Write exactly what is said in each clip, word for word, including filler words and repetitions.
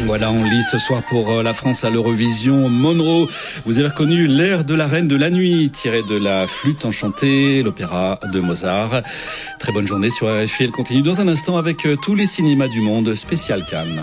Voilà, on lit ce soir pour la France à l'Eurovision. Monroe, vous avez reconnu l'air de la Reine de la Nuit, tiré de la Flûte enchantée, l'opéra de Mozart. Très bonne journée sur R F I. Elle continue dans un instant avec tous les cinémas du monde, spécial Cannes.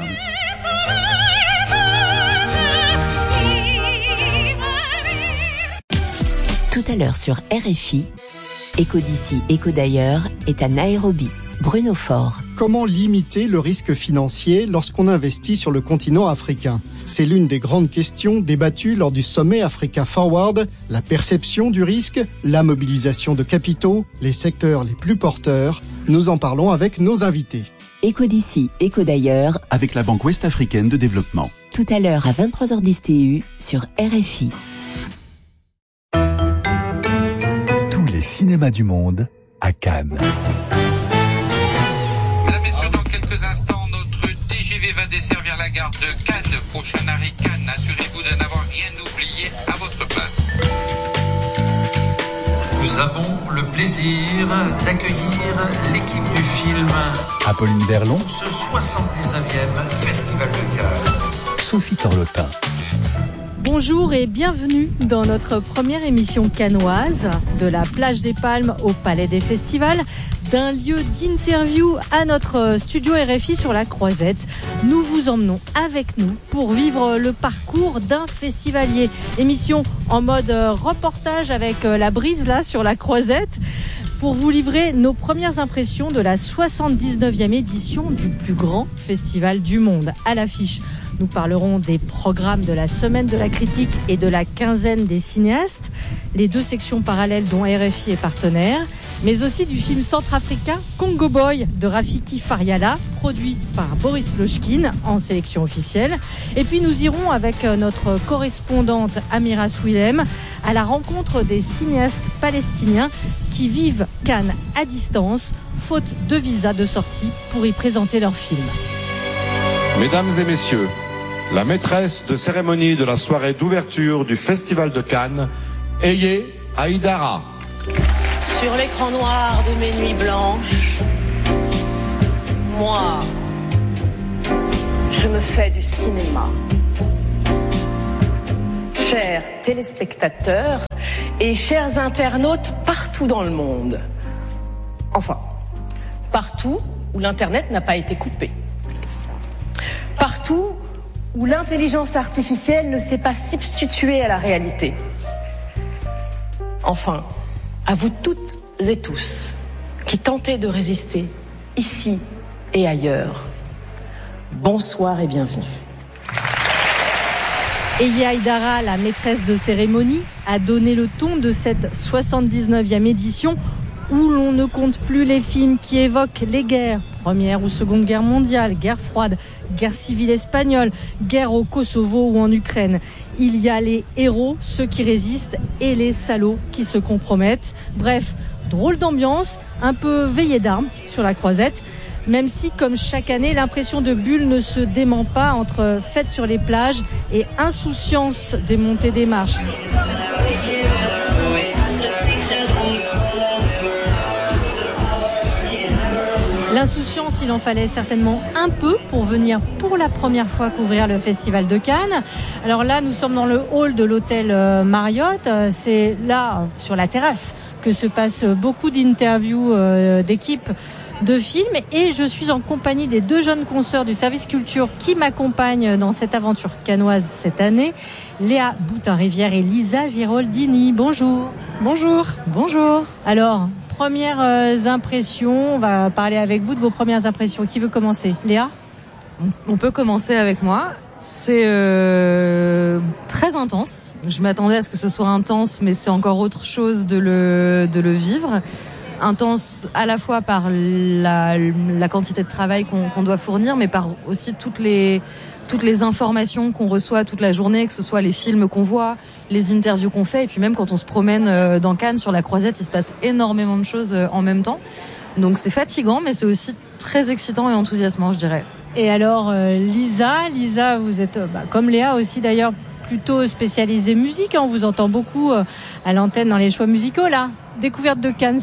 Tout à l'heure sur R F I, Écho d'ici, Écho d'ailleurs est à Nairobi. Bruno Faure. Comment limiter le risque financier lorsqu'on investit sur le continent africain ? C'est l'une des grandes questions débattues lors du sommet Africa Forward. La perception du risque, la mobilisation de capitaux, les secteurs les plus porteurs. Nous en parlons avec nos invités. Écho d'ici, Écho d'ailleurs. Avec la Banque Ouest-Africaine de Développement. Tout à l'heure à vingt-trois heures dix T U sur R F I. Tous les cinémas du monde à Cannes. Va desservir la gare de Cannes. Prochain arrêt Cannes. Assurez-vous de n'avoir rien oublié à votre place. Nous avons le plaisir d'accueillir l'équipe du film Apolline Verlon, ce soixante-dix-neuvième Festival de Cannes. Sophie Torlotin. Bonjour et bienvenue dans notre première émission cannoise, de la plage des Palmes au Palais des Festivals, d'un lieu d'interview à notre studio R F I sur la Croisette. Nous vous emmenons avec nous pour vivre le parcours d'un festivalier. Émission en mode reportage avec la brise là sur la Croisette, pour vous livrer nos premières impressions de la soixante-dix-neuvième édition du plus grand festival du monde. À l'affiche, nous parlerons des programmes de la semaine de la critique et de la quinzaine des cinéastes, les deux sections parallèles dont R F I est partenaire, mais aussi du film centrafricain Congo Boy de Rafiki Fariala, produit par Boris Lochkin en sélection officielle. Et puis nous irons avec notre correspondante Amira Swilem à la rencontre des cinéastes palestiniens qui vivent Cannes à distance, faute de visa de sortie pour y présenter leurs films. Mesdames et messieurs, la maîtresse de cérémonie de la soirée d'ouverture du Festival de Cannes, Eye Haïdara. Sur l'écran noir de mes nuits blanches, moi, je me fais du cinéma. Chers téléspectateurs et chers internautes partout dans le monde. Enfin, partout où l'Internet n'a pas été coupé. Partout où l'intelligence artificielle ne s'est pas substituée à la réalité. Enfin, à vous toutes et tous qui tentez de résister ici et ailleurs, bonsoir et bienvenue. Eye Haïdara, la maîtresse de cérémonie, a donné le ton de cette soixante-dix-neuvième édition où l'on ne compte plus les films qui évoquent les guerres, Première ou Seconde Guerre mondiale, guerre froide, guerre civile espagnole, guerre au Kosovo ou en Ukraine. Il y a les héros, ceux qui résistent, et les salauds qui se compromettent. Bref, drôle d'ambiance, un peu veillée d'armes sur la Croisette, même si, comme chaque année, l'impression de bulle ne se dément pas entre fêtes sur les plages et insouciance des montées des marches. L'insouciance, il en fallait certainement un peu pour venir pour la première fois couvrir le Festival de Cannes. Alors là, nous sommes dans le hall de l'hôtel Marriott. C'est là, sur la terrasse, que se passent beaucoup d'interviews d'équipes de films. Et je suis en compagnie des deux jeunes consoeurs du service culture qui m'accompagnent dans cette aventure cannoise cette année. Léa Boutin-Rivière et Lisa Giroldini. Bonjour. Bonjour. Bonjour. Alors, premières impressions, on va parler avec vous de vos premières impressions. Qui veut commencer ? Léa ? On peut commencer avec moi. C'est euh, très intense. Je m'attendais à ce que ce soit intense, mais c'est encore autre chose de le, de le vivre. Intense à la fois par la, la quantité de travail qu'on, qu'on doit fournir, mais par aussi toutes les... toutes les informations qu'on reçoit toute la journée, que ce soit les films qu'on voit, les interviews qu'on fait, et puis même quand on se promène dans Cannes sur la Croisette, il se passe énormément de choses en même temps. Donc c'est fatigant, mais c'est aussi très excitant et enthousiasmant, je dirais. Et alors euh, Lisa, Lisa, vous êtes bah, comme Léa aussi d'ailleurs plutôt spécialisée musique, hein, on vous entend beaucoup euh, à l'antenne dans les choix musicaux là. Découverte de Cannes cette année ?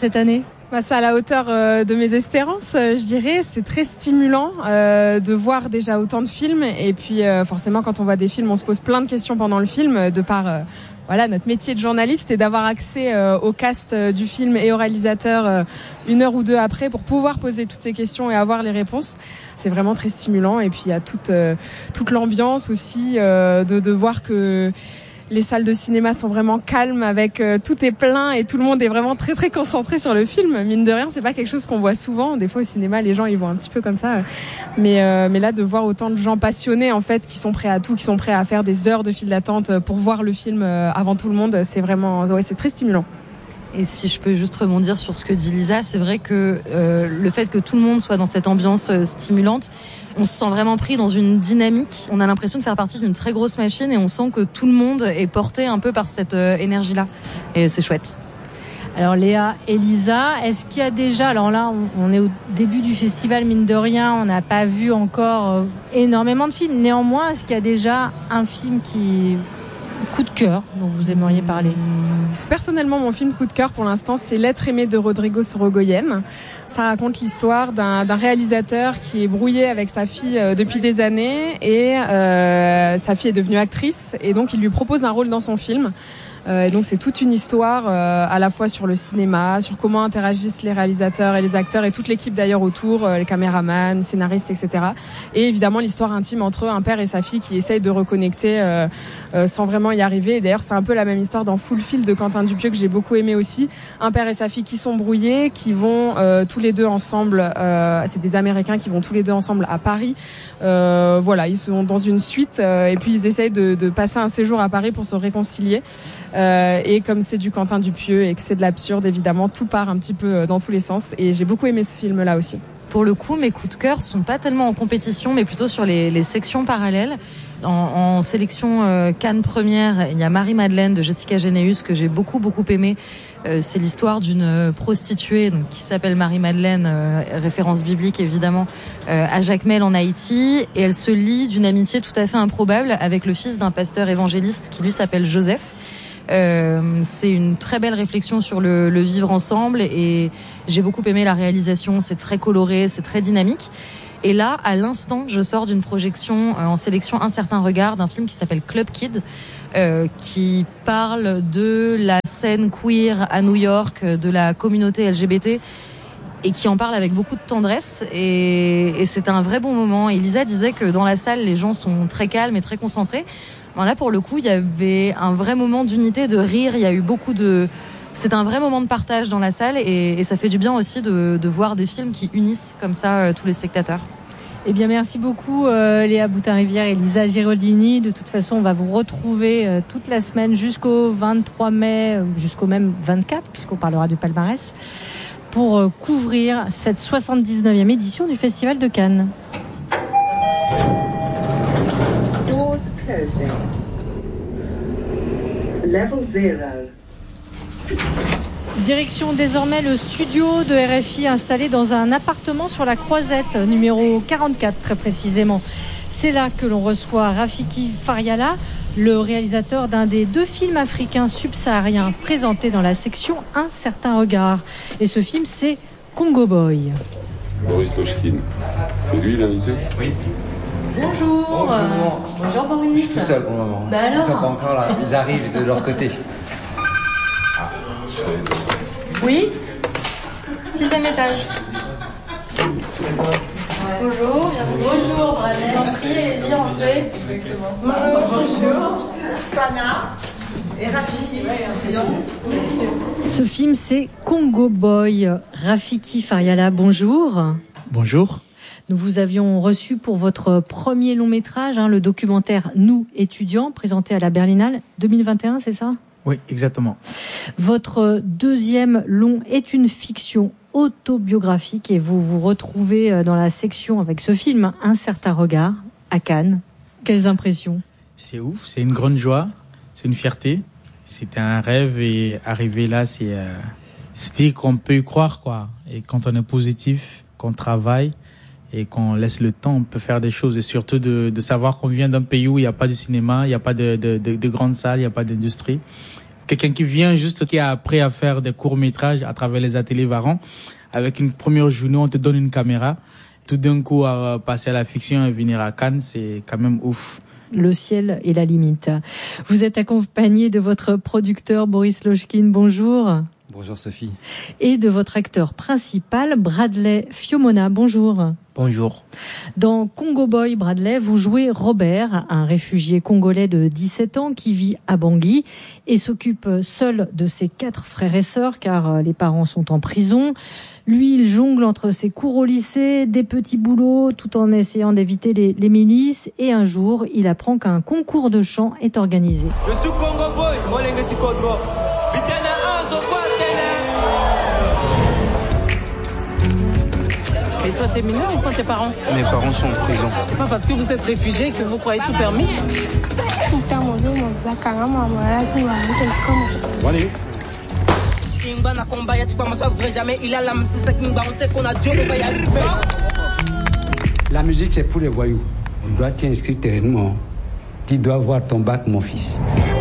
Bah, c'est à la hauteur euh, de mes espérances, euh, je dirais. C'est très stimulant euh, de voir déjà autant de films. Et puis euh, forcément, quand on voit des films, on se pose plein de questions pendant le film, de par euh, voilà notre métier de journaliste, et d'avoir accès euh, au cast euh, du film et au réalisateur euh, une heure ou deux après pour pouvoir poser toutes ces questions et avoir les réponses. C'est vraiment très stimulant. Et puis il y a toute euh, toute l'ambiance aussi euh, de, de voir que les salles de cinéma sont vraiment calmes, avec euh, tout est plein et tout le monde est vraiment très très concentré sur le film. Mine de rien, c'est pas quelque chose qu'on voit souvent. Des fois au cinéma, les gens ils vont un petit peu comme ça, mais euh, mais là de voir autant de gens passionnés en fait, qui sont prêts à tout, qui sont prêts à faire des heures de file d'attente pour voir le film euh, avant tout le monde, c'est vraiment ouais, c'est très stimulant. Et si je peux juste rebondir sur ce que dit Lisa, c'est vrai que euh, le fait que tout le monde soit dans cette ambiance euh, stimulante, on se sent vraiment pris dans une dynamique. On a l'impression de faire partie d'une très grosse machine et on sent que tout le monde est porté un peu par cette euh, énergie-là. Et c'est chouette. Alors Léa et Lisa, est-ce qu'il y a déjà, alors là on, on est au début du festival, mine de rien, on n'a pas vu encore euh, énormément de films. Néanmoins, est-ce qu'il y a déjà un film qui... coup de cœur dont vous aimeriez parler? Personnellement, mon film coup de cœur pour l'instant, c'est L'être aimé de Rodrigo Sorogoyen. Ça raconte l'histoire d'un, d'un réalisateur qui est brouillé avec sa fille euh, depuis des années, et euh, sa fille est devenue actrice, et donc il lui propose un rôle dans son film. Euh, et donc c'est toute une histoire euh, à la fois sur le cinéma, sur comment interagissent les réalisateurs et les acteurs et toute l'équipe d'ailleurs autour, euh, les caméramans, scénaristes, et cetera. Et évidemment l'histoire intime entre un père et sa fille qui essayent de reconnecter euh, euh, sans vraiment y arriver. Et d'ailleurs c'est un peu la même histoire dans Fulfilled de Quentin Dupieux, que j'ai beaucoup aimé aussi. Un père et sa fille qui sont brouillés, qui vont euh, tous les deux ensemble, euh, c'est des Américains qui vont tous les deux ensemble à Paris. Euh, voilà, ils sont dans une suite euh, et puis ils essayent de, de passer un séjour à Paris pour se réconcilier. Euh, et comme c'est du Quentin Dupieux et que c'est de l'absurde, évidemment, tout part un petit peu dans tous les sens. Et j'ai beaucoup aimé ce film-là aussi. Pour le coup, mes coups de cœur sont pas tellement en compétition, mais plutôt sur les, les sections parallèles. En, en sélection euh, Cannes première, il y a Marie-Madeleine de Jessica Généus que j'ai beaucoup beaucoup aimé. Euh, c'est l'histoire d'une prostituée donc qui s'appelle Marie-Madeleine, euh, référence biblique évidemment, euh, à Jacmel en Haïti, et elle se lie d'une amitié tout à fait improbable avec le fils d'un pasteur évangéliste qui lui s'appelle Joseph. Euh, c'est une très belle réflexion sur le, le vivre ensemble, et j'ai beaucoup aimé la réalisation. C'est très coloré, c'est très dynamique. Et là, à l'instant, je sors d'une projection euh, en sélection Un certain regard d'un film qui s'appelle Club Kid, euh, qui parle de la scène queer à New York, de la communauté L G B T, et qui en parle avec beaucoup de tendresse. Et, et c'est un vrai bon moment. Elisa disait que dans la salle, les gens sont très calmes et très concentrés. Bon, là, pour le coup, il y avait un vrai moment d'unité, de rire. Il y a eu beaucoup de... C'est un vrai moment de partage dans la salle, et, et ça fait du bien aussi de, de voir des films qui unissent comme ça euh, tous les spectateurs. Eh bien, merci beaucoup euh, Léa Boutin-Rivière et Lisa Giraldini. De toute façon, on va vous retrouver euh, toute la semaine jusqu'au vingt-trois mai, euh, jusqu'au même vingt-quatre, puisqu'on parlera du palmarès, pour euh, couvrir cette soixante-dix-neuvième édition du Festival de Cannes. Level zero. Direction désormais le studio de R F I installé dans un appartement sur la Croisette, numéro quarante-quatre très précisément. C'est là que l'on reçoit Rafiki Fariala, le réalisateur d'un des deux films africains subsahariens présentés dans la section Un certain regard. Et ce film, c'est Congo Boy. Boris Lochkin, c'est lui l'invité ? Oui. Bonjour. Bonjour. Bonjour Boris. Je suis tout seul pour le moment. Bah alors ? Ils sont pas encore là, ils arrivent de leur côté. Oui. Sixième étage. Bonjour, bienvenue. Bonjour, je vous en prie, allez-y, rentrez. Exactement. Bonjour, bonjour. Sana et Rafiki. Ce film, c'est Congo Boy. Rafiki Fariala, bonjour. Bonjour. Nous vous avions reçu pour votre premier long métrage, hein, le documentaire Nous étudiants, présenté à la Berlinale deux mille vingt et un, c'est ça ? Oui, exactement. Votre deuxième long est une fiction autobiographique, et vous vous retrouvez dans la section avec ce film Un certain regard à Cannes. Quelles impressions ? C'est ouf, c'est une grande joie, c'est une fierté. C'était un rêve, et arriver là, c'est euh, c'est qu'on peut y croire, quoi. Et quand on est positif, qu'on travaille et qu'on laisse le temps, on peut faire des choses. Et surtout de, de savoir qu'on vient d'un pays où il n'y a pas de cinéma, il n'y a pas de, de, de, de grandes salles, il n'y a pas d'industrie. quelqu'un qui vient juste, qui a appris à faire des courts-métrages à travers les ateliers Varan. Avec une première journée, on te donne une caméra. Tout d'un coup, à passer à la fiction et venir à Cannes, c'est quand même ouf. Le ciel est la limite. Vous êtes accompagné de votre producteur Boris Lochkin, bonjour. Bonjour Sophie. Et de votre acteur principal, Bradley Fiomona, bonjour. Bonjour. Dans Congo Boy, Bradley, vous jouez Robert, un réfugié congolais de dix-sept ans qui vit à Bangui et s'occupe seul de ses quatre frères et sœurs car les parents sont en prison. Lui, il jongle entre ses cours au lycée, des petits boulots, tout en essayant d'éviter les, les milices. Et un jour, il apprend qu'un concours de chant est organisé. Je suis Congo Boy, Molengeti Kodro. Et toi, t'es mineur, ils sont tes parents? Mes parents sont en prison. C'est pas parce que vous êtes réfugié que vous croyez tout permis? Allez. La musique, c'est pour les voyous. On doit t'inscrire terreinement. Tu dois voir ton bac, mon fils.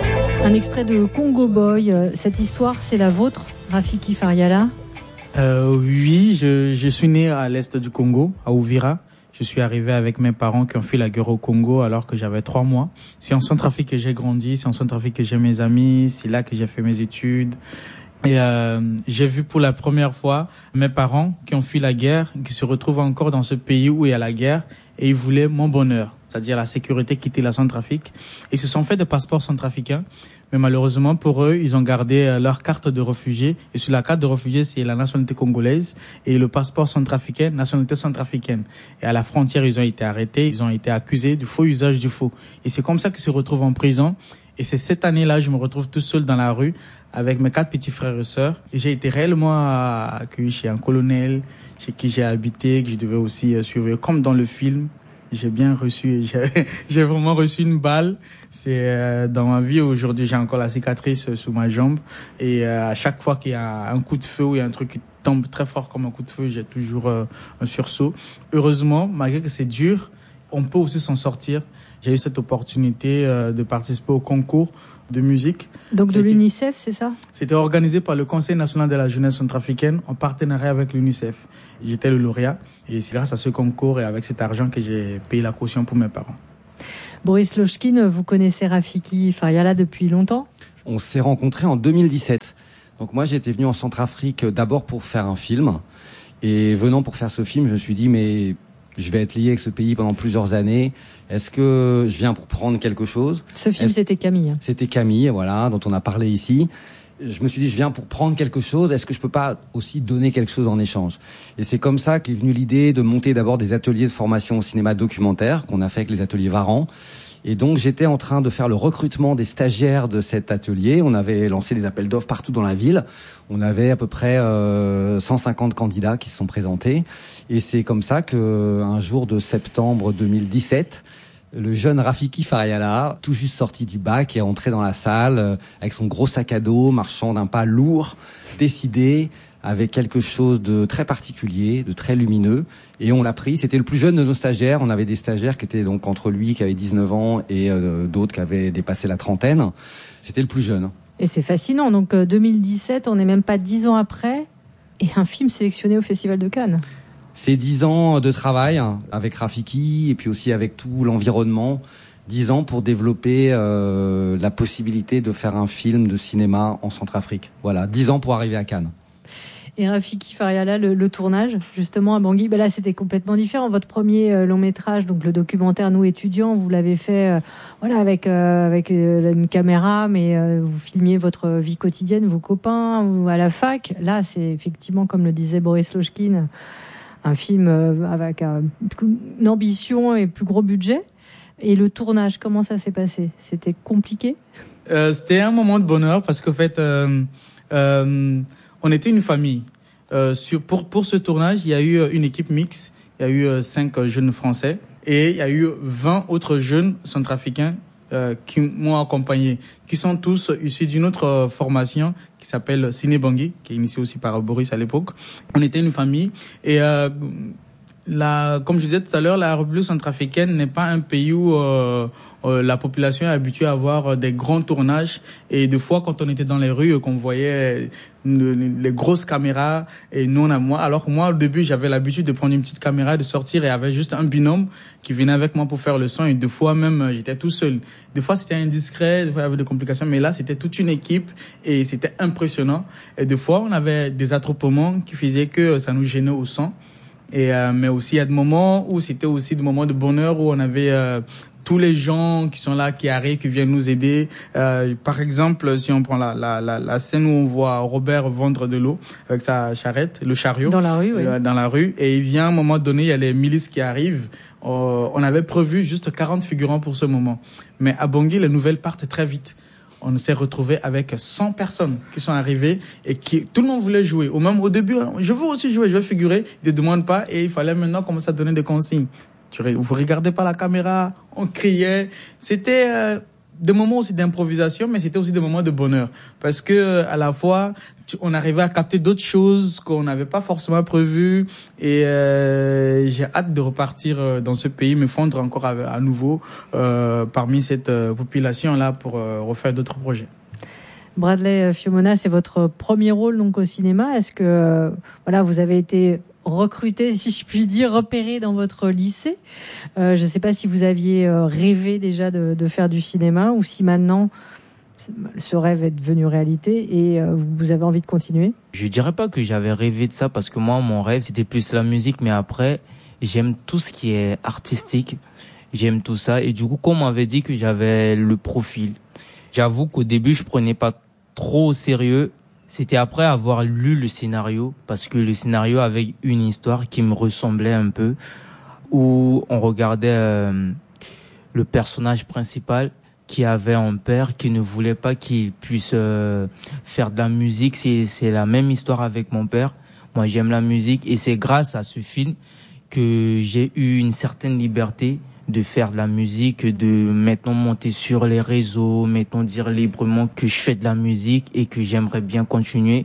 Un extrait de Congo Boy. Cette histoire, c'est la vôtre, Rafiki Fariala? Euh, oui, je, je suis né à l'est du Congo, à Uvira. Je suis arrivé avec mes parents qui ont fait la guerre au Congo alors que j'avais trois mois. C'est en Centrafrique que j'ai grandi, c'est en Centrafrique que j'ai mes amis, c'est là que j'ai fait mes études. Et euh, j'ai vu pour la première fois mes parents qui ont fui la guerre, qui se retrouvent encore dans ce pays où il y a la guerre et ils voulaient mon bonheur, c'est-à-dire la sécurité, quitter la Centrafrique. Ils se sont fait des passeports centrafricains, mais malheureusement pour eux, ils ont gardé leur carte de réfugié. Et sur la carte de réfugié, c'est la nationalité congolaise et le passeport centrafricain, nationalité centrafricaine. Et à la frontière, ils ont été arrêtés, ils ont été accusés du faux usage du faux. Et c'est comme ça qu'ils se retrouvent en prison. Et c'est cette année-là, je me retrouve tout seul dans la rue avec mes quatre petits frères et sœurs. Et j'ai été réellement accueilli chez un colonel, chez qui j'ai habité, que je devais aussi suivre, comme dans le film. J'ai bien reçu, j'ai, j'ai vraiment reçu une balle. C'est euh, dans ma vie aujourd'hui, j'ai encore la cicatrice sous ma jambe. Et euh, à chaque fois qu'il y a un coup de feu ou il y a un truc qui tombe très fort comme un coup de feu, j'ai toujours euh, un sursaut. Heureusement, malgré que c'est dur, on peut aussi s'en sortir. J'ai eu cette opportunité euh, de participer au concours de musique. Donc de l'UNICEF, c'est ça? C'était organisé par le Conseil national de la jeunesse centrafricaine en partenariat avec l'UNICEF. J'étais le lauréat et c'est grâce à ce concours et avec cet argent que j'ai payé la caution pour mes parents. Boris Lochkin, vous connaissez Rafiki Fariala depuis longtemps? On s'est rencontrés en deux mille dix-sept. Donc moi j'étais venu en Centrafrique d'abord pour faire un film et venant pour faire ce film, je me suis dit mais je vais être lié avec ce pays pendant plusieurs années. Est-ce que je viens pour prendre quelque chose? Ce film, Est-ce... c'était Camille. C'était Camille, voilà, dont on a parlé ici. Je me suis dit, je viens pour prendre quelque chose. Est-ce que je peux pas aussi donner quelque chose en échange? Et c'est comme ça qu'est venue l'idée de monter d'abord des ateliers de formation au cinéma documentaire qu'on a fait avec les ateliers Varan. Et donc, j'étais en train de faire le recrutement des stagiaires de cet atelier. On avait lancé des appels d'offres partout dans la ville. On avait à peu près euh, cent cinquante candidats qui se sont présentés. Et c'est comme ça que, un jour de septembre deux mille dix-sept, le jeune Rafiki Fariala, tout juste sorti du bac, est entré dans la salle euh, avec son gros sac à dos, marchant d'un pas lourd, décidé, avec quelque chose de très particulier, de très lumineux. Et on l'a pris. C'était le plus jeune de nos stagiaires. On avait des stagiaires qui étaient donc entre lui, qui avait dix-neuf ans, et euh, d'autres qui avaient dépassé la trentaine. C'était le plus jeune. Et c'est fascinant. Donc euh, deux mille dix-sept, on n'est même pas dix ans après, et un film sélectionné au Festival de Cannes. C'est dix ans de travail avec Rafiki et puis aussi avec tout l'environnement. Dix ans pour développer euh, la possibilité de faire un film de cinéma en Centrafrique. Voilà, dix ans pour arriver à Cannes. Et Rafiki Fariala, le, le tournage, justement, à Bangui, ben là, c'était complètement différent. Votre premier euh, long métrage, donc le documentaire Nous étudiants, vous l'avez fait, euh, voilà, avec euh, avec euh, une caméra, mais euh, vous filmiez votre vie quotidienne, vos copains, ou à la fac. Là, c'est effectivement, comme le disait Boris Lochkin, un film euh, avec euh, plus, une ambition et plus gros budget. Et le tournage, comment ça s'est passé? C'était compliqué? euh, C'était un moment de bonheur parce qu'en fait, euh, euh, on était une famille. Euh, sur, pour, pour ce tournage, il y a eu une équipe mixte. Il y a eu euh, cinq jeunes Français et il y a eu vingt autres jeunes centrafricains euh, qui m'ont accompagné, qui sont tous issus d'une autre euh, formation qui s'appelle Ciné Bangui, qui est initiée aussi par Boris à l'époque. On était une famille et euh, La, comme je disais tout à l'heure, la République centrafricaine n'est pas un pays où euh, euh, la population est habituée à avoir des grands tournages. Et des fois, quand on était dans les rues, qu'on voyait le, les grosses caméras, et nous, on a moi. Alors que moi, au début, j'avais l'habitude de prendre une petite caméra, de sortir, et avait juste un binôme qui venait avec moi pour faire le son. Et deux fois même, j'étais tout seul. Des fois, c'était indiscret, des fois, il y avait des complications. Mais là, c'était toute une équipe et c'était impressionnant. Et des fois, on avait des attroupements qui faisaient que ça nous gênait au son. Et euh, mais aussi il y a des moments où c'était aussi des moments de bonheur où on avait euh, tous les gens qui sont là, qui arrivent, qui viennent nous aider. Euh, par exemple, si on prend la, la, la, la scène où on voit Robert vendre de l'eau avec sa charrette, le chariot. Dans la rue, oui. Euh, dans la rue. Et il vient à un moment donné, il y a les milices qui arrivent. Euh, on avait prévu juste quarante figurants pour ce moment. Mais à Bangui, les nouvelles partent très vite. On s'est retrouvé avec cent personnes qui sont arrivées et qui, tout le monde voulait jouer. Au même, au début, je veux aussi jouer, je veux figurer. Ils ne demandent pas et il fallait maintenant commencer à donner des consignes. Tu, vous regardez pas la caméra, on criait. C'était euh, des moments aussi d'improvisation, mais c'était aussi des moments de bonheur. Parce que, à la fois, tu, on arrivait à capter d'autres choses qu'on n'avait pas forcément prévues. Et euh, j'ai hâte de repartir dans ce pays, me fondre encore à, à nouveau euh, parmi cette euh, population-là pour euh, refaire d'autres projets. Bradley Fiomona, c'est votre premier rôle donc au cinéma. Est-ce que euh, voilà, vous avez été recruté, si je puis dire, repéré dans votre lycée. Euh, je ne sais pas si vous aviez euh, rêvé déjà de, de faire du cinéma ou si maintenant ce rêve est devenu réalité et euh, vous avez envie de continuer. Je dirais pas que j'avais rêvé de ça parce que moi, mon rêve, c'était plus la musique. Mais après, j'aime tout ce qui est artistique. J'aime tout ça. Et du coup, comme on m'avait dit que j'avais le profil, j'avoue qu'au début, je prenais pas trop au sérieux. C'était après avoir lu le scénario, parce que le scénario avait une histoire qui me ressemblait un peu, où on regardait euh, le personnage principal qui avait un père qui ne voulait pas qu'il puisse euh, faire de la musique. C'est, c'est la même histoire avec mon père. Moi, j'aime la musique et c'est grâce à ce film que j'ai eu une certaine liberté de faire de la musique, de maintenant monter sur les réseaux, maintenant dire librement que je fais de la musique et que j'aimerais bien continuer.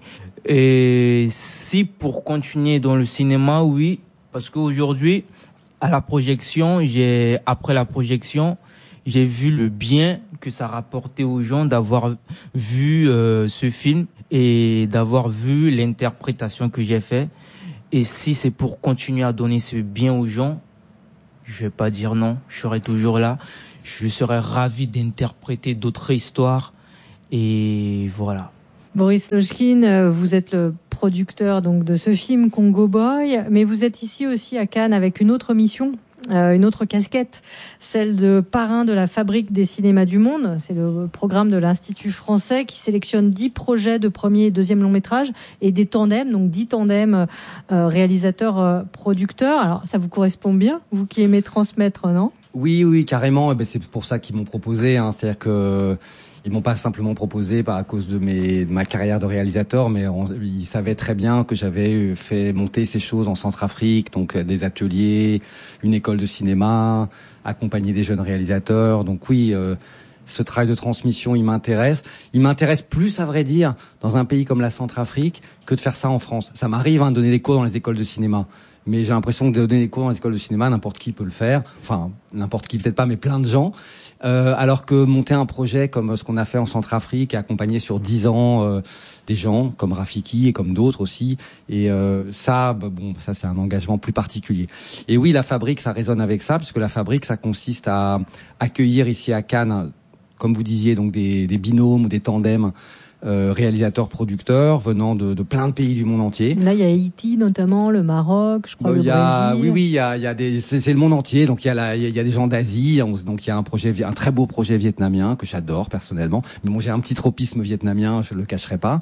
Et si pour continuer dans le cinéma, oui, parce qu'aujourd'hui, à la projection, j'ai, après la projection, j'ai vu le bien que ça rapportait aux gens d'avoir vu euh, ce film et d'avoir vu l'interprétation que j'ai fait. Et si c'est pour continuer à donner ce bien aux gens, je vais pas dire non, je serai toujours là. Je serais ravi d'interpréter d'autres histoires. Et voilà. Boris Lojkine, vous êtes le producteur donc de ce film Congo Boy, mais vous êtes ici aussi à Cannes avec une autre mission, euh, une autre casquette, celle de parrain de la Fabrique des cinémas du monde. C'est le programme de l'Institut français qui sélectionne dix projets de premier et deuxième long métrage et des tandems, donc dix tandems euh, réalisateurs euh, producteurs. Alors ça vous correspond bien, vous qui aimez transmettre, non? Oui, oui, carrément. Et ben c'est pour ça qu'ils m'ont proposé. Hein. C'est-à-dire que ils m'ont pas simplement proposé par à cause de mes de ma carrière de réalisateur, mais on, ils savaient très bien que j'avais fait monter ces choses en Centrafrique, donc des ateliers, une école de cinéma, accompagner des jeunes réalisateurs. Donc oui, euh, ce travail de transmission, il m'intéresse. Il m'intéresse plus, à vrai dire, dans un pays comme la Centrafrique, que de faire ça en France. Ça m'arrive hein, de donner des cours dans les écoles de cinéma. Mais j'ai l'impression que de donner des cours dans les écoles de cinéma, n'importe qui peut le faire. Enfin, n'importe qui peut-être pas, mais plein de gens. Euh, alors que monter un projet comme ce qu'on a fait en Centrafrique et accompagner sur dix ans euh, des gens comme Rafiki et comme d'autres aussi, et euh, ça, bah, bon, ça c'est un engagement plus particulier. Et oui, la Fabrique, ça résonne avec ça, puisque la Fabrique, ça consiste à accueillir ici à Cannes, comme vous disiez, donc des, des binômes ou des tandems. Euh, réalisateurs, producteurs venant de, de plein de pays du monde entier. Là, il y a Haïti notamment, le Maroc, je crois, bon, le y a, Brésil. Oui, oui, il y a, il y a des, c'est, c'est le monde entier. Donc il y a, la, il y a des gens d'Asie. Donc il y a un projet, un très beau projet vietnamien que j'adore personnellement. Mais bon, j'ai un petit tropisme vietnamien, je le cacherai pas.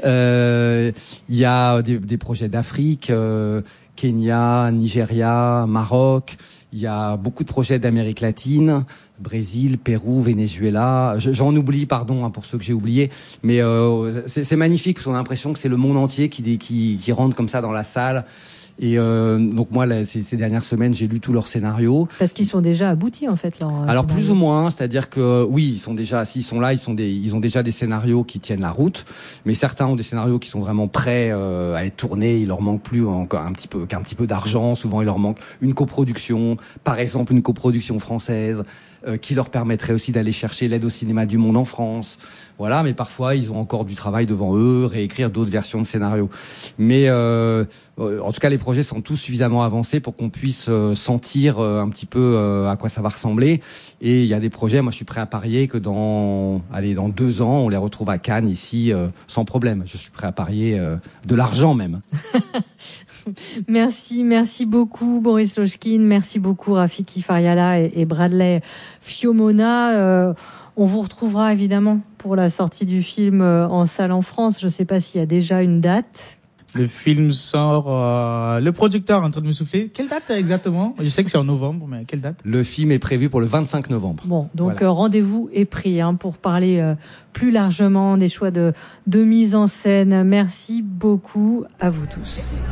Euh, il y a des, des projets d'Afrique, euh, Kenya, Nigeria, Maroc. Il y a beaucoup de projets d'Amérique latine, Brésil, Pérou, Venezuela. J'en oublie, pardon, hein, pour ceux que j'ai oubliés. Mais euh, c'est, c'est magnifique, parce qu'on a l'impression que c'est le monde entier qui, qui, qui rentre comme ça dans la salle Et euh, donc moi, là, ces, ces dernières semaines, j'ai lu tous leurs scénarios. Parce qu'ils sont déjà aboutis en fait. Leurs Alors scénarios. plus ou moins, c'est-à-dire que oui, ils sont déjà, s'ils sont là, ils sont des, ils ont déjà des scénarios qui tiennent la route. Mais certains ont des scénarios qui sont vraiment prêts euh, à être tournés. Il leur manque plus encore un petit peu, qu'un petit peu d'argent. Souvent, il leur manque une coproduction, par exemple une coproduction française, euh, qui leur permettrait aussi d'aller chercher l'aide au cinéma du monde en France. Voilà, mais parfois ils ont encore du travail devant eux, réécrire d'autres versions de scénarios. Mais euh, en tout cas, les projets sont tous suffisamment avancés pour qu'on puisse euh, sentir euh, un petit peu euh, à quoi ça va ressembler. Et il y a des projets, moi je suis prêt à parier que dans, allez, dans deux ans, on les retrouve à Cannes ici euh, sans problème. Je suis prêt à parier euh, de l'argent même. Merci, merci beaucoup Boris Lochkine, merci beaucoup Rafiki Fariala et, et Bradley Fiomona. Euh, On vous retrouvera évidemment pour la sortie du film en salle en France. Je ne sais pas s'il y a déjà une date. Le film sort... Euh, le producteur est en train de me souffler. Quelle date exactement? Je sais que c'est en novembre, mais quelle date? Le film est prévu pour le vingt-cinq novembre. Bon, donc voilà. euh, rendez-vous est pris hein, pour parler euh, plus largement des choix de, de mise en scène. Merci beaucoup à vous tous.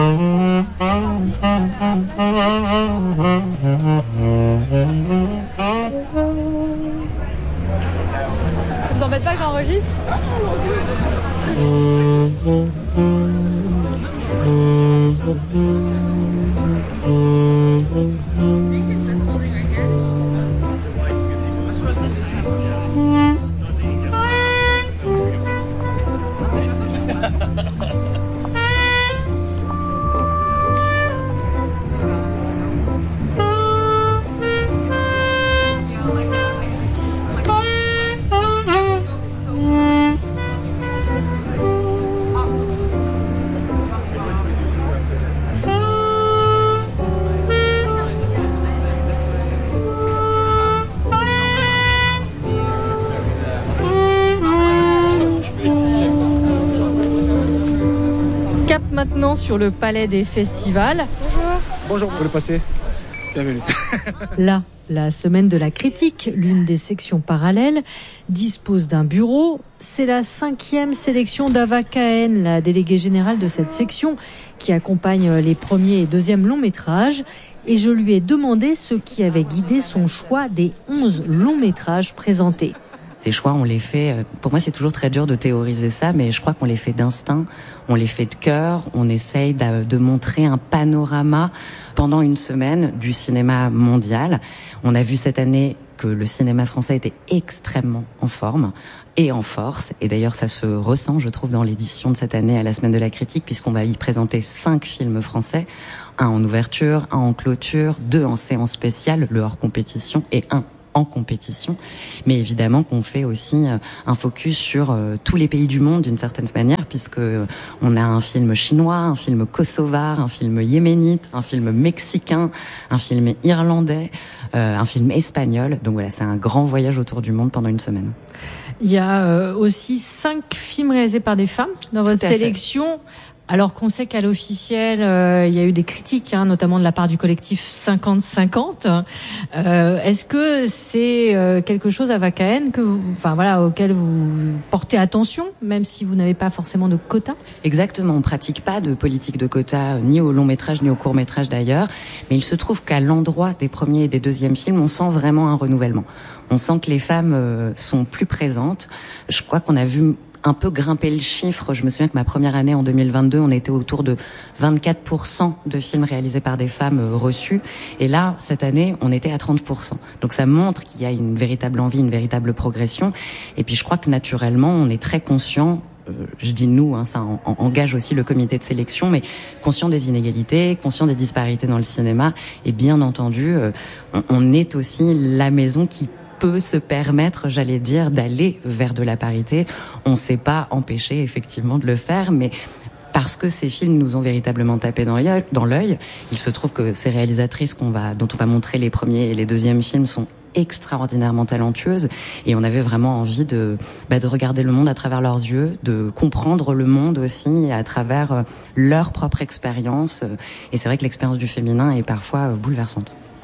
Vous embête pas que j'enregistre ? Maintenant sur le palais des festivals. Bonjour. Bonjour, vous voulez passer? Bienvenue. Là, la semaine de la critique, l'une des sections parallèles, dispose d'un bureau. C'est la cinquième sélection d'Ava Cahen, la déléguée générale de cette section, qui accompagne les premiers et deuxièmes longs métrages. Et je lui ai demandé ce qui avait guidé son choix des onze longs métrages présentés. Ces choix, on les fait, pour moi c'est toujours très dur de théoriser ça, mais je crois qu'on les fait d'instinct, on les fait de cœur, on essaye de, de montrer un panorama pendant une semaine du cinéma mondial. On a vu cette année que le cinéma français était extrêmement en forme et en force, et d'ailleurs ça se ressent, je trouve, dans l'édition de cette année à la Semaine de la Critique, puisqu'on va y présenter cinq films français, un en ouverture, un en clôture, deux en séance spéciale, le hors compétition, et un en compétition, mais évidemment qu'on fait aussi un focus sur euh, tous les pays du monde d'une certaine manière, puisque euh, on a un film chinois, un film kosovar, un film yéménite, un film mexicain, un film irlandais, euh, un film espagnol. Donc voilà, c'est un grand voyage autour du monde pendant une semaine. Il y a euh, aussi cinq films réalisés par des femmes dans votre sélection. Alors qu'on sait qu'à l'officiel, euh, il y a eu des critiques, hein, notamment de la part du collectif cinquante cinquante. Euh, est-ce que c'est euh, quelque chose à Ava Cahen que vous, enfin voilà, auquel vous portez attention, même si vous n'avez pas forcément de quota? Exactement, on pratique pas de politique de quota, ni au long métrage, ni au court métrage d'ailleurs. Mais il se trouve qu'à l'endroit des premiers et des deuxièmes films, on sent vraiment un renouvellement. On sent que les femmes euh, sont plus présentes. Je crois qu'on a vu un peu grimper le chiffre. Je me souviens que ma première année en deux mille vingt-deux, on était autour de vingt-quatre pour cent de films réalisés par des femmes euh, reçus. Et là, cette année, on était à trente pour cent. Donc ça montre qu'il y a une véritable envie, une véritable progression. Et puis je crois que naturellement, on est très conscient, euh, je dis nous, hein, ça en, en, engage aussi le comité de sélection, mais conscient des inégalités, conscient des disparités dans le cinéma. Et bien entendu, euh, on, on est aussi la maison qui peut se permettre, j'allais dire, d'aller vers de la parité. On ne s'est pas empêché effectivement de le faire, mais parce que ces films nous ont véritablement tapé dans l'œil, il se trouve que ces réalisatrices qu'on va, dont on va montrer les premiers et les deuxièmes films sont extraordinairement talentueuses, et on avait vraiment envie de, bah, de regarder le monde à travers leurs yeux, de comprendre le monde aussi à travers leur propre expérience. Et c'est vrai que l'expérience du féminin est parfois bouleversante.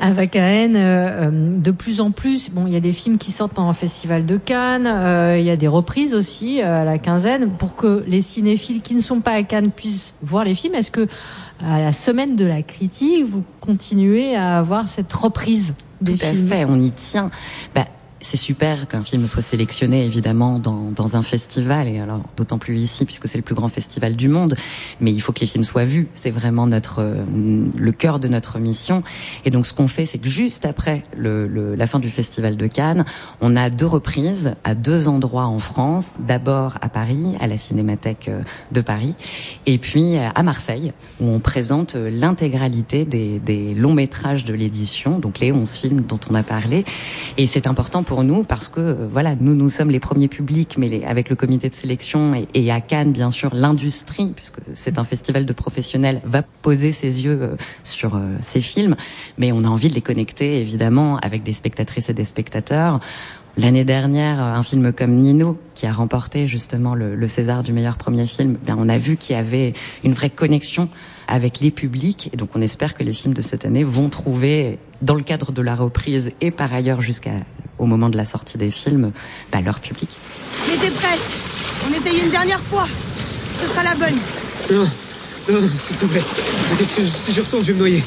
Ava Cahen, euh, de plus en plus, bon, il y a des films qui sortent pendant le Festival de Cannes, euh, il y a des reprises aussi euh, à la quinzaine, pour que les cinéphiles qui ne sont pas à Cannes puissent voir les films. Est-ce que à la semaine de la critique, vous continuez à avoir cette reprise des Tout films? à fait, on y tient. Bah, c'est super qu'un film soit sélectionné évidemment dans, dans un festival, et alors d'autant plus ici puisque c'est le plus grand festival du monde, mais il faut que les films soient vus, c'est vraiment notre euh, le cœur de notre mission. Et donc ce qu'on fait, c'est que juste après le, le, la fin du festival de Cannes, on a deux reprises à deux endroits en France, d'abord à Paris, à la Cinémathèque de Paris, et puis à Marseille, où on présente l'intégralité des, des longs métrages de l'édition, donc les onze films dont on a parlé. Et c'est important pour nous parce que euh, voilà, nous nous sommes les premiers publics, mais les, avec le comité de sélection et, et à Cannes bien sûr l'industrie, puisque c'est un festival de professionnels, va poser ses yeux euh, sur euh, ces films, mais on a envie de les connecter évidemment avec des spectatrices et des spectateurs. L'année dernière, un film comme Nino, qui a remporté justement le, le César du meilleur premier film, bien on a vu qu'il y avait une vraie connexion avec les publics, et donc on espère que les films de cette année vont trouver, dans le cadre de la reprise et par ailleurs jusqu'à au moment de la sortie des films, bah, leur public. J'étais presque. On essaye une dernière fois. Ce sera la bonne. Non, non, s'il te plaît. Qu'est-ce que je, si je retourne, je vais me noyer.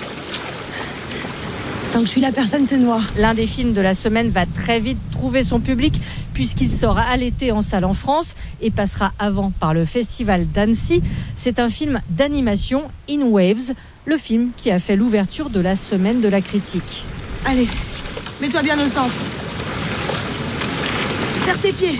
Tant que je suis là, personne se noie. L'un des films de la semaine va très vite trouver son public puisqu'il sort à l'été en salle en France et passera avant par le festival d'Annecy. C'est un film d'animation, In Waves, le film qui a fait l'ouverture de la semaine de la critique. Allez, mets-toi bien au centre. Serre tes pieds.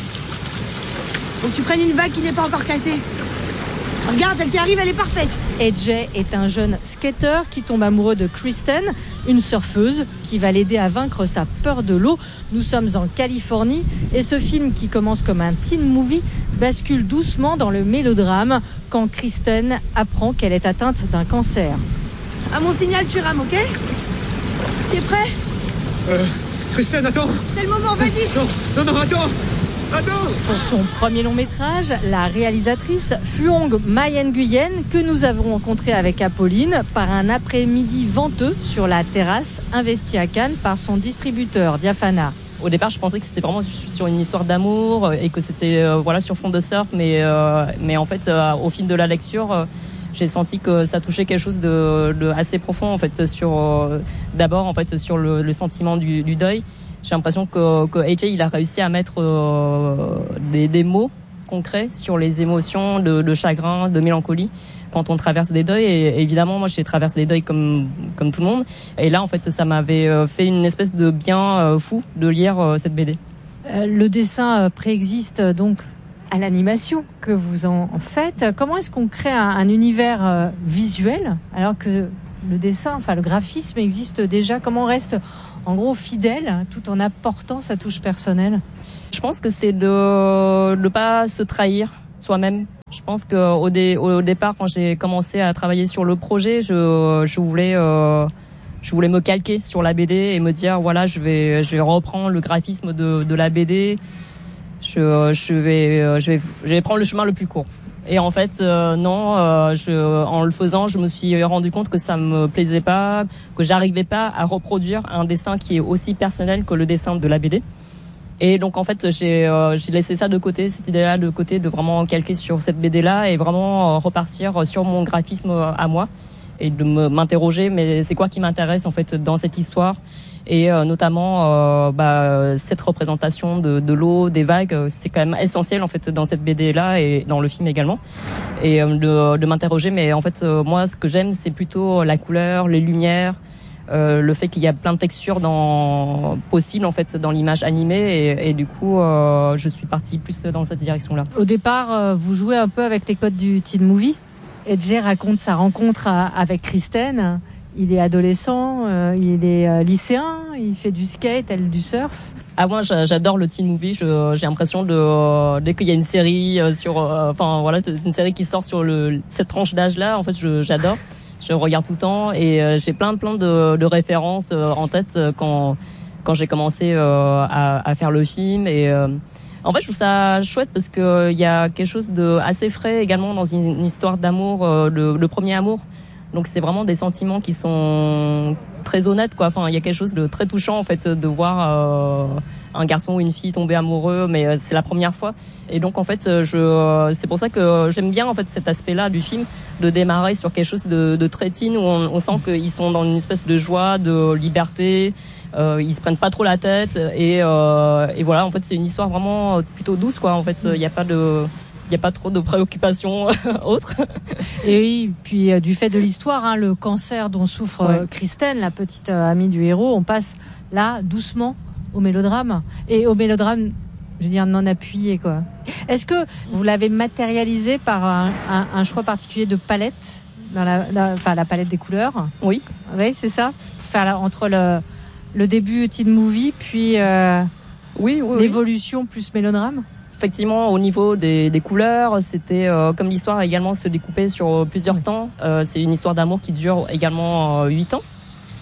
Faut que tu prennes une vague qui n'est pas encore cassée. Regarde, celle qui arrive, elle est parfaite. A J est un jeune skateur qui tombe amoureux de Kristen, une surfeuse qui va l'aider à vaincre sa peur de l'eau. Nous sommes en Californie et ce film qui commence comme un teen movie bascule doucement dans le mélodrame quand Kristen apprend qu'elle est atteinte d'un cancer. À mon signal, tu rames, ok? T'es prêt? Euh, Kristen, attends! C'est le moment, vas-y! Non, non, non, attends! Attends! Pour son premier long métrage, la réalisatrice Phuong My Nguyen, que nous avons rencontrée avec Apolline par un après-midi venteux sur la terrasse investie à Cannes par son distributeur Diafana. Au départ, je pensais que c'était vraiment sur une histoire d'amour et que c'était euh, voilà sur fond de surf, mais euh, mais en fait, euh, au fil de la lecture, euh, j'ai senti que ça touchait quelque chose de, de assez profond en fait sur euh, d'abord en fait sur le, le sentiment du, du deuil. J'ai l'impression que, que A J il a réussi à mettre euh, des, des mots concrets sur les émotions de, de chagrin, de mélancolie quand on traverse des deuils. Et évidemment, moi, j'ai traversé des deuils comme comme tout le monde. Et là, en fait, ça m'avait fait une espèce de bien fou de lire euh, cette B D. Euh, le dessin préexiste donc à l'animation que vous en faites. Comment est-ce qu'on crée un, un univers euh, visuel alors que le dessin, enfin le graphisme existe déjà? Comment on reste en gros fidèle tout en apportant sa touche personnelle? Je pense que c'est de ne pas se trahir soi-même. Je pense qu'au dé, au départ, quand j'ai commencé à travailler sur le projet, je, je voulais, euh, je voulais me calquer sur la B D et me dire voilà, je vais, je vais reprendre le graphisme de, de la B D. Je, je vais, je vais, je vais prendre le chemin le plus court. Et en fait, euh, non, euh, je, en le faisant, je me suis rendu compte que ça me plaisait pas, que j'arrivais pas à reproduire un dessin qui est aussi personnel que le dessin de la B D. Et donc en fait, j'ai, euh, j'ai laissé ça de côté, cette idée-là de côté, de vraiment calquer sur cette B D-là et vraiment euh, repartir sur mon graphisme à moi et de me, m'interroger, mais c'est quoi qui m'intéresse en fait dans cette histoire? Et euh, notamment euh, bah, cette représentation de, de l'eau, des vagues, c'est quand même essentiel en fait dans cette B D là et dans le film également. Et euh, de, de m'interroger, mais en fait euh, moi ce que j'aime c'est plutôt la couleur, les lumières, euh, le fait qu'il y a plein de textures dans possibles en fait dans l'image animée et, et du coup euh, je suis partie plus dans cette direction là. Au départ, euh, vous jouez un peu avec les codes du teen movie. A J raconte sa rencontre à, avec Kristen. Il est adolescent, euh, il est euh, lycéen, il fait du skate, elle du surf. Ah moi j'adore le teen movie. Je, j'ai l'impression de euh, dès qu'il y a une série euh, sur, enfin euh, voilà, une série qui sort sur le cette tranche d'âge là, en fait je, j'adore. Je regarde tout le temps et euh, j'ai plein plein de, de références euh, en tête euh, quand quand j'ai commencé euh, à, à faire le film et euh, en fait je trouve ça chouette parce que il euh, y a quelque chose de assez frais également dans une, une histoire d'amour, euh, de, de premier amour. Donc c'est vraiment des sentiments qui sont très honnête, quoi. Enfin, il y a quelque chose de très touchant, en fait, de voir euh, un garçon ou une fille tomber amoureux, mais euh, c'est la première fois. Et donc, en fait, je, euh, c'est pour ça que j'aime bien, en fait, cet aspect-là du film, de démarrer sur quelque chose de, de très teen, où on, on sent qu'ils sont dans une espèce de joie, de liberté. Euh, ils se prennent pas trop la tête, et, euh, et voilà. En fait, c'est une histoire vraiment plutôt douce, quoi. En fait, il y a pas de Il n'y a pas trop de préoccupations autres. Et oui, puis euh, du fait de l'histoire, hein, le cancer dont souffre ouais. euh, Kristen, la petite euh, amie du héros, on passe là doucement au mélodrame. Et au mélodrame, je veux dire, non appuyé, quoi. Est-ce que vous l'avez matérialisé par un, un, un choix particulier de palette, dans la, dans, enfin la palette des couleurs? Oui. Oui, c'est ça. Pour faire la, entre le, le début teen movie, puis euh, oui, oui, l'évolution oui. plus mélodrame. Effectivement, au niveau des, des couleurs, c'était euh, comme l'histoire également se découpait sur plusieurs oui. temps. Euh, c'est une histoire d'amour qui dure également huit euh, ans.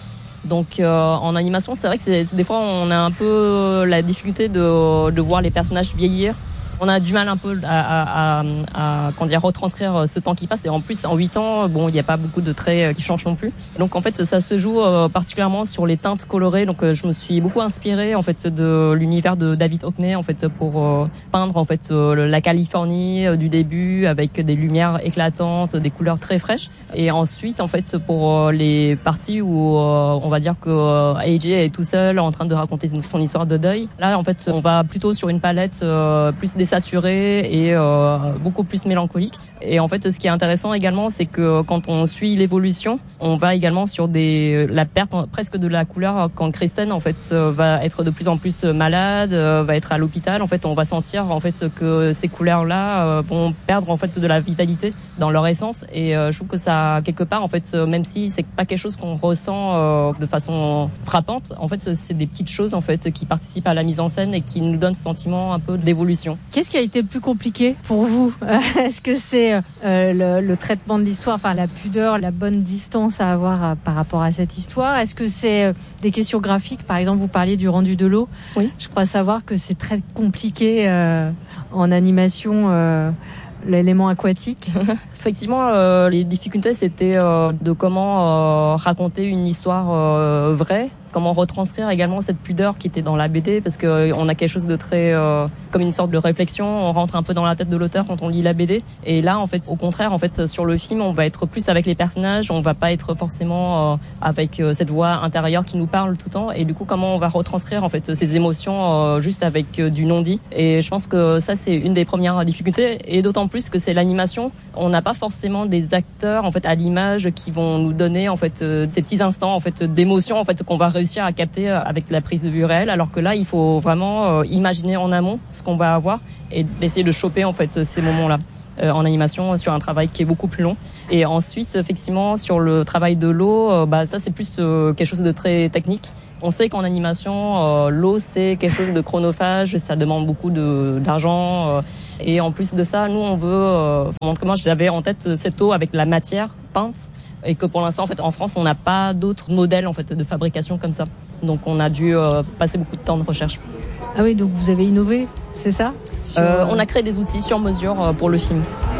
Donc euh, en animation, c'est vrai que c'est, c'est, des fois on a un peu la difficulté de, de voir les personnages vieillir. On a du mal un peu à, à, à, à comment dire, retranscrire ce temps qui passe. Et en plus, en huit ans, bon, il n'y a pas beaucoup de traits qui changent non plus. Donc en fait, ça se joue euh, particulièrement sur les teintes colorées. Donc euh, je me suis beaucoup inspirée en fait de l'univers de David Hockney en fait pour euh, peindre en fait euh, la Californie euh, du début avec des lumières éclatantes, des couleurs très fraîches. Et ensuite, en fait, pour euh, les parties où euh, on va dire que euh, A J est tout seul en train de raconter son histoire de deuil, là en fait, on va plutôt sur une palette euh, plus des saturé et euh, beaucoup plus mélancolique. Et en fait, ce qui est intéressant également, c'est que quand on suit l'évolution, on va également sur des la perte presque de la couleur quand Kristen en fait va être de plus en plus malade, va être à l'hôpital. En fait, on va sentir en fait que ces couleurs-là vont perdre en fait de la vitalité dans leur essence. Et je trouve que ça quelque part en fait, même si c'est pas quelque chose qu'on ressent de façon frappante, en fait, c'est des petites choses en fait qui participent à la mise en scène et qui nous donnent ce sentiment un peu d'évolution. Qu'est-ce qui a été le plus compliqué pour vous? Est-ce que c'est euh, le, le traitement de l'histoire, enfin la pudeur, la bonne distance à avoir à, par rapport à cette histoire? Est-ce que c'est euh, des questions graphiques? Par exemple, vous parliez du rendu de l'eau. Oui. Je crois savoir que c'est très compliqué euh, en animation. Euh, l'élément aquatique. Effectivement, euh, les difficultés, c'était euh, de comment euh, raconter une histoire euh, vraie, comment retranscrire également cette pudeur qui était dans la B D, parce que euh, on a quelque chose de très euh, comme une sorte de réflexion, on rentre un peu dans la tête de l'auteur quand on lit la B D. Et là, en fait, au contraire, en fait, sur le film, on va être plus avec les personnages, on va pas être forcément euh, avec euh, cette voix intérieure qui nous parle tout le temps. Et du coup, comment on va retranscrire en fait ces émotions euh, juste avec euh, du non-dit. Et je pense que ça, c'est une des premières difficultés, et d'autant plus que c'est l'animation. On n'a pas forcément des acteurs en fait à l'image qui vont nous donner en fait euh, ces petits instants en fait d'émotion en fait qu'on va réussir à capter avec la prise de vue réelle, alors que là il faut vraiment euh, imaginer en amont ce qu'on va avoir et essayer de choper en fait ces moments-là euh, en animation sur un travail qui est beaucoup plus long. Et ensuite effectivement sur le travail de l'eau, euh, bah ça c'est plus euh, quelque chose de très technique. On sait qu'en animation, euh, l'eau c'est quelque chose de chronophage, ça demande beaucoup de d'argent. Euh, et en plus de ça, nous on veut euh, montrer. Moi, j'avais en tête cette eau avec la matière peinte, et que pour l'instant, en fait, en France, on n'a pas d'autres modèles en fait de fabrication comme ça. Donc, on a dû euh, passer beaucoup de temps de recherche. Ah oui, donc vous avez innové, c'est ça? Sur... euh, On a créé des outils sur mesure euh, pour le film.